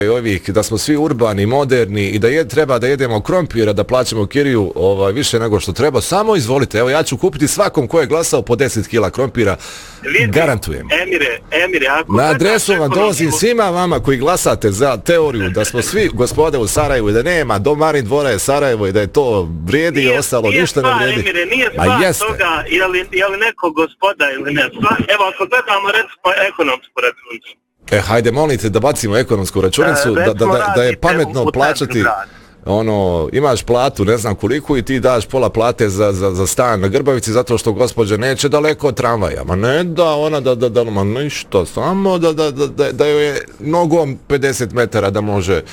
ovih, da smo svi urbani, moderni i da treba da jedemo krompira, da plaćamo kiriju više nego što treba, samo izvolite. Evo, ja ću kupiti svakom ko je glasao po 10 kila krompira, garantujem. Emire, ako na adresu vam dolazim svima vama koji glasate za teoriju da smo svi gospode u Sarajevu i da nema do Marin dvora je Sarajevo i da je to vrijedi i ostalo, ništa ne vrijedi. Emire, nije stvar toga je li neko gospoda ili ne. Evo, ako gledamo recimo ekonomsku računicu. Hajde, molite da bacimo ekonomsku računicu, da je pametno plaćati, imaš platu, ne znam koliko, i ti daš pola plate za stan na Grbavici zato što gospođa neće daleko od tramvaja. Ma ne da ona ma ništa, samo da joj je nogom 50 metara da može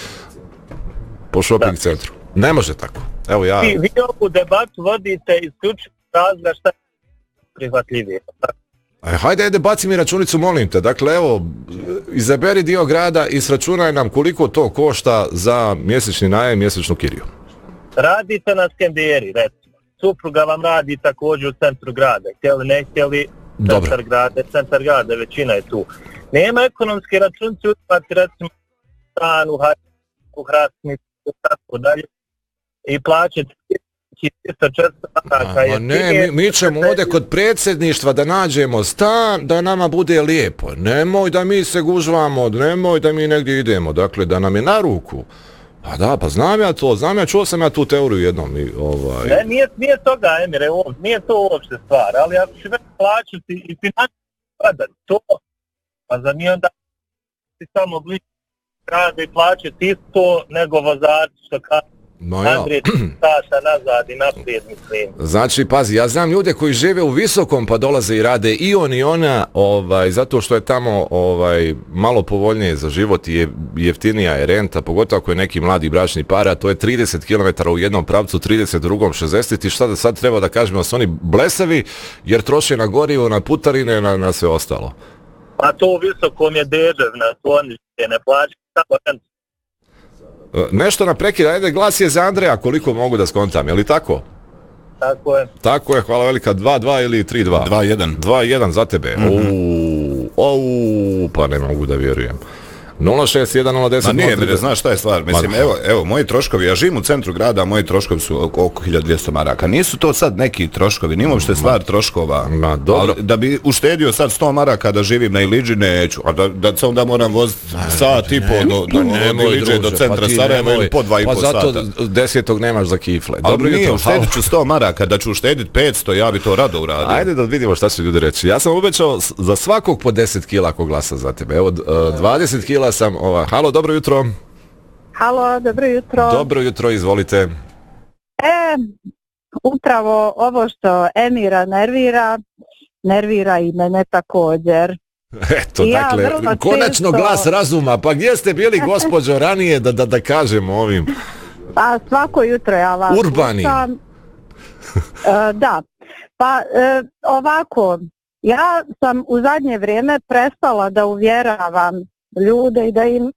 po shopping centru. Ne može tako. Evo ja... Vi ovu debatu vodite isključivo razloga šta je prihvatljivije. Hajde, baci mi računicu, molim te. Dakle, evo, izaberi dio grada i sračunaj nam koliko to košta za mjesečni najam, mjesečnu kiriju. Radite na Skenderi, recimo. Supruga vam radi također u centru grada. Htjeli, ne htjeli, centar grada, većina je tu. Nema ekonomske računice, uzmati recimo stan u Hrasnicu, tako dalje, i plaćati 300-400 maraka. Ne, mi ćemo ovdje kod predsjedništva da nađemo stan, da nama bude lijepo. Nemoj da mi se gužvamo, nemoj da mi negdje idemo. Dakle, da nam je na ruku. Pa da, pa znam ja, čuo sam ja tu teoriju jednom. Ne, nije toga, Emire, nije to uopšte stvar, ali ako će već plaćati i financijski to, pa za nije onda samo bliži grada i plaćati isto nego vozači što kaže. Sata nazad i naprijed, mislim. Znači, pazi, ja znam ljude koji žive u Visokom pa dolaze i rade i on i ona, zato što je tamo malo povoljnije za život i jeftinija je renta, pogotovo ako je neki mladi bračni par, a to je 30 km u jednom pravcu, 30 u drugom, 60 i šta da sad treba da kažemo, su oni blesavi jer troše na gorivo, na putarine, na sve ostalo. Pa to u Visokom je deževna, to oni ne plaćaju samo rentu. Nešto na prekid, ajde, glas je za Andreja, koliko mogu da skontam, je li tako? Tako je. Tako je, hvala velika, 2-2 ili 3-2? 2-1. 2-1 za tebe. Pa ne mogu da vjerujem. 061-010. Ma nije, znaš šta je stvar, mislim, evo, moji troškovi, ja živim u centru grada, moji troškovi su oko 1200 maraka. Nisu to sad neki troškovi, nije uopšte stvar troškova. Da bi uštedio sad 100 maraka da živim na Iliđi, neću. A da se onda moram voziti sat i po do Iliđe, do centra Sarajeva ili po 2,5 sata. Pa zato 10. nemaš za kifle. Ali nije, uštedit ću 100 maraka, da ću uštediti 500, ja bi to rado uradio. Ajde da vidimo šta će ljudi reći. Ja sam obećao za svakog po 10 kila ako glasa za tebe. Evo, 20 kila sam, halo, dobro jutro. Halo, dobro jutro. Dobro jutro, izvolite. Upravo ovo što Emira nervira i mene također. Eto, dakle, konačno glas razuma. Pa gdje ste bili, gospođo, ranije da kažemo ovim? Pa svako jutro ja vas urbani. Da, pa ovako, ja sam u zadnje vrijeme prestala da uvjeravam ljude i da im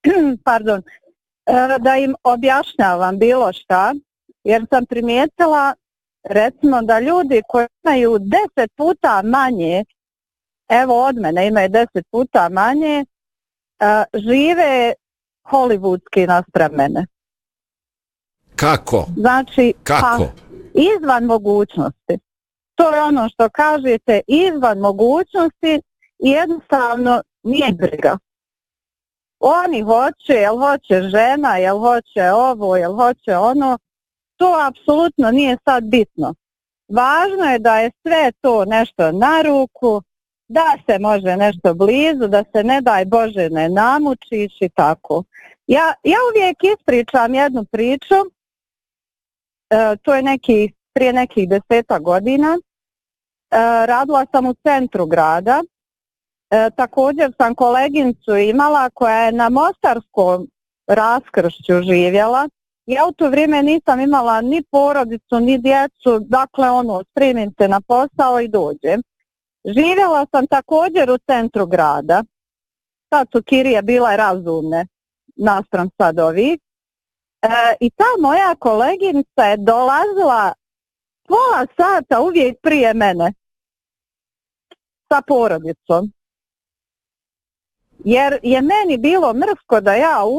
da im objašnjavam bilo šta, jer sam primijetila recimo da ljudi koji imaju 10 puta manje, evo od mene imaju 10 puta manje, žive hollywoodski naspram mene. Kako? Znači, kako? Izvan mogućnosti. To je ono što kažete, izvan mogućnosti i jednostavno nije briga. Oni hoće, jel hoće žena, jel hoće ovo, jel hoće ono, to apsolutno nije sad bitno. Važno je da je sve to nešto na ruku, da se može nešto blizu, da se ne daj Bože ne namučiš i tako. Ja uvijek ispričam jednu priču, to je prije nekih 10 godina, radila sam u centru grada. Također sam koleginicu imala koja je na Mostarskom raskršću živjela. Ja u to vrijeme nisam imala ni porodicu, ni djecu, dakle spremim se na posao i dođem. Živjela sam također u centru grada. Sad su kirije bile razumne naspram sad ovih. I ta moja koleginica je dolazila pola sata uvijek prije mene sa porodicom. Jer je meni bilo mrsko da ja